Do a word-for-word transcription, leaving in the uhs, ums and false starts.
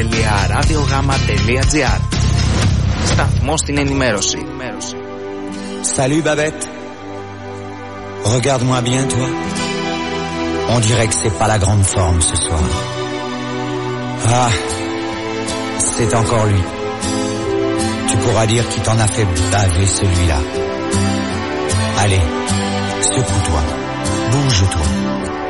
radiogama.gr. Σταθμός στην ενημέρωση. Salut Babette. Regarde-moi bien toi. On dirait que c'est pas la grande forme ce soir. Ah, c'est encore lui. Tu pourras dire qu'il t'en a fait baver celui-là. Allez, secoue-toi, bouge-toi.